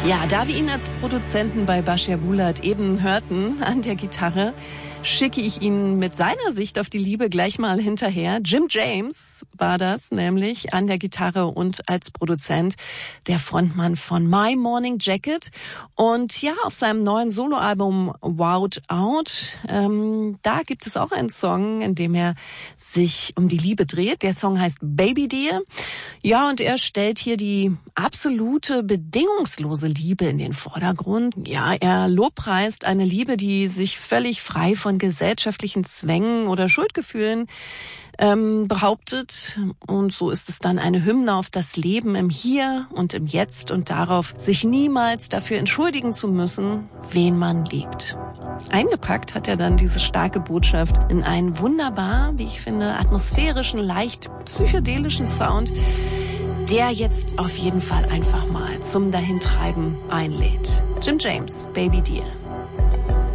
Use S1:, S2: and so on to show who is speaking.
S1: Ja, da wir ihn als Produzenten bei Bashir Bulat eben hörten an der Gitarre, schicke ich ihn mit seiner Sicht auf die Liebe gleich mal hinterher. Jim James war das nämlich an der Gitarre und als Produzent der Frontmann von My Morning Jacket. Und ja, auf seinem neuen Soloalbum Wowed Out, da gibt es auch einen Song, in dem er sich um die Liebe dreht. Der Song heißt Baby Dear. Ja, und er stellt hier die absolute, bedingungslose Liebe in den Vordergrund. Ja, er lobpreist eine Liebe, die sich völlig frei von gesellschaftlichen Zwängen oder Schuldgefühlen behauptet. Und so ist es dann eine Hymne auf das Leben im Hier und im Jetzt und darauf, sich niemals dafür entschuldigen zu müssen, wen man liebt. Eingepackt hat er dann diese starke Botschaft in einen wunderbar, wie ich finde, atmosphärischen, leicht psychedelischen Sound, der jetzt auf jeden Fall einfach mal zum Dahintreiben einlädt. Jim James, Baby Dear.